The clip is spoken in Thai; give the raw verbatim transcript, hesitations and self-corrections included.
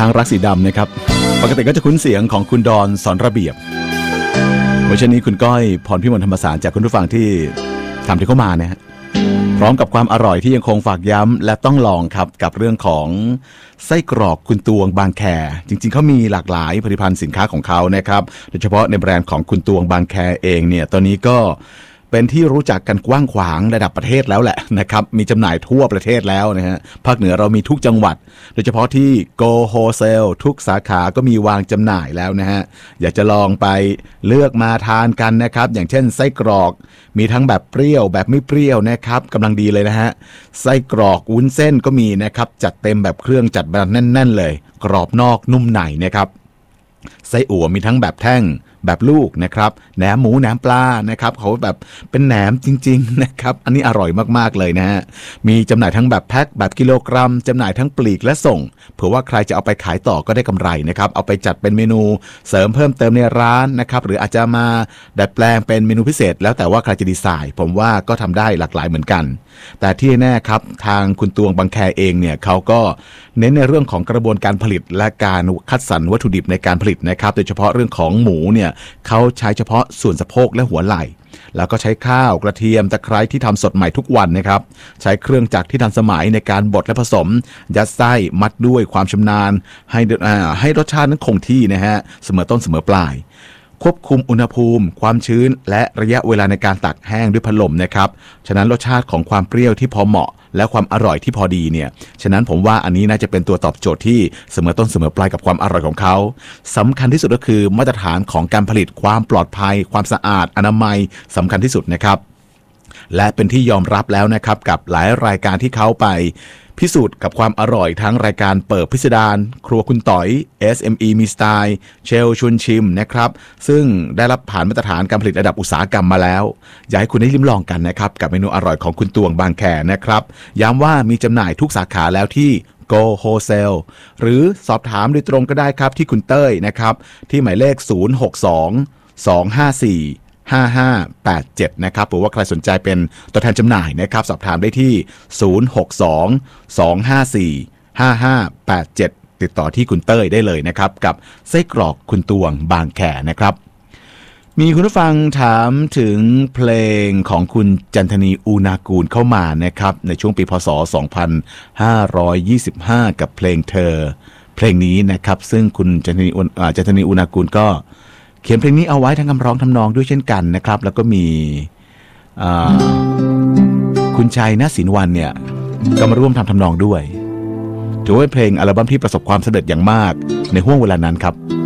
างรักสีดำนะครับปกติก็จะคุ้นเสียงของคุณดอนสอนระเบียบเวอร์ชันนี้คุณก้อยพรพิมลธรรมสารจากคุณผู้ฟังที่ทำที่เข้ามานะฮะพร้อมกับความอร่อยที่ยังคงฝากย้ำและต้องลองครับกับเรื่องของไส้กรอกคุณตวงบางแคจริงๆเขามีหลากหลายผลิตภัณฑ์สินค้าของเขานะครับโดยเฉพาะในแบรนด์ของคุณตวงบางแคเองเนี่ยตอนนี้ก็เป็นที่รู้จักกันกว้างขวางระดับประเทศแล้วแหละนะครับมีจำหน่ายทั่วประเทศแล้วนะฮะภาคเหนือเรามีทุกจังหวัดโดยเฉพาะที่ Go Wholesale ทุกสาขาก็มีวางจำหน่ายแล้วนะฮะอยากจะลองไปเลือกมาทานกันนะครับอย่างเช่นไส้กรอกมีทั้งแบบเปรี้ยวแบบไม่เปรี้ยวนะครับกำลังดีเลยนะฮะไส้กรอกวุ้นเส้นก็มีนะครับจัดเต็มแบบเครื่องจัดแบบแน่นๆเลยกรอบนอกนุ่มในนะครับไส้อั่วมีทั้งแบบแท่งแบบลูกนะครับแหนมหมูแหนมปลานะครับเขาแบบเป็นแหนมจริงๆนะครับอันนี้อร่อยมากๆเลยนะฮะมีจำหน่ายทั้งแบบแพ็คแบบกิโลกรัมจำหน่ายทั้งปลีกและส่งเผื่อว่าใครจะเอาไปขายต่อก็ได้กำไรนะครับเอาไปจัดเป็นเมนูเสริมเพิ่มเติมในร้านนะครับหรืออาจจะมาดัดแปลงเป็นเมนูพิเศษแล้วแต่ว่าใครจะดีไซน์ผมว่าก็ทำได้หลากหลายเหมือนกันแต่ที่แน่ครับทางคุณตวงบางแคเองเนี่ยเขาก็เน้นในเรื่องของกระบวนการผลิตและการคัดสรรวัตถุดิบในการผลิตนะครับโดยเฉพาะเรื่องของหมูเนี่ยเขาใช้เฉพาะส่วนสะโพกและหัวไหล่แล้วก็ใช้ข้าวกระเทียมตะไคร้ที่ทำสดใหม่ทุกวันนะครับใช้เครื่องจักรที่ทันสมัยในการบดและผสมยัดไส้มัดด้วยความชำนาญให้ให้รสชาตินั้นคงที่นะฮะเสมอต้นเสมอปลายควบคุมอุณหภูมิความชื้นและระยะเวลาในการตักแห้งด้วยพัดลมนะครับฉะนั้นรสชาติของความเปรี้ยวที่พอเหมาะและความอร่อยที่พอดีเนี่ยฉะนั้นผมว่าอันนี้น่าจะเป็นตัวตอบโจทย์ที่เสมอต้นเสมอปลายกับความอร่อยของเขาสำคัญที่สุดก็คือมาตรฐานของการผลิตความปลอดภัยความสะอาดอนามัยสำคัญที่สุดนะครับและเป็นที่ยอมรับแล้วนะครับกับหลายรายการที่เขาไปพิสูจน์กับความอร่อยทั้งรายการเปิดพิสดารครัวคุณต่อย เอส เอ็ม อี มีสไตล์เชลชวนชิมนะครับซึ่งได้รับผ่านมาตรฐานการผลิตระดับอุตสาหกรรมมาแล้วอยากให้คุณได้ลิ้มลองกันนะครับกับเมนูอร่อยของคุณตวงบางแคนะครับย้ำว่ามีจำหน่ายทุกสาขาแล้วที่ Go Wholesale หรือสอบถามโดยตรงก็ได้ครับที่คุณเต้ยนะครับที่หมายเลขศูนย์ หก สอง สอง ห้า สี่ ห้า ห้า แปด เจ็ดนะครับหรือว่าใครสนใจเป็นตัวแทนจำหน่ายนะครับสอบถามได้ที่ศูนย์ หก สอง สอง ห้า สี่ ห้า ห้า แปด เจ็ดติดต่อที่คุณเต้ยได้เลยนะครับกับไส้กรอกคุณตวงบางแคนะครับมีคุณผู้ฟังถามถึงเพลงของคุณจันทนีอูนากูลเข้ามานะครับในช่วงปีพ.ศ. สองพันห้าร้อยยี่สิบห้ากับเพลงเธอเพลงนี้นะครับซึ่งคุณจันทนีจันทนีอูนากูลก็เขียนเพลงนี้เอาไว้ทั้งคำร้องทำนองด้วยเช่นกันนะครับแล้วก็มีคุณชัยณศิลป์วันเนี่ยก็มาร่วมทำทำนองด้วยถือว่าเป็นเพลงอัลบั้มที่ประสบความสำเร็จอย่างมากในห้วงเวลานั้นครับ